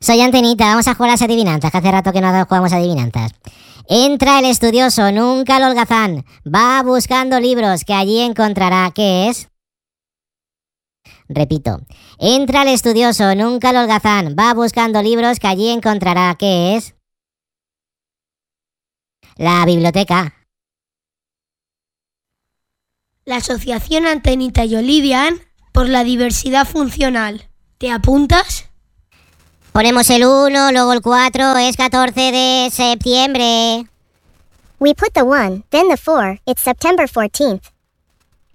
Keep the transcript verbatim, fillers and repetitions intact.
Soy Antenita, vamos a jugar a las adivinanzas, que hace rato que no jugamos a adivinanzas. Entra el estudioso, nunca el holgazán, va buscando libros que allí encontrará. ¿Qué es? Repito. Entra el estudioso, nunca el holgazán, va buscando libros que allí encontrará. ¿Qué es? La biblioteca. La Asociación Antenita y Olivian por la diversidad funcional. ¿Te apuntas? Ponemos el uno, luego el cuatro, es catorce de septiembre. We put the one, then the four, it's September fourteenth.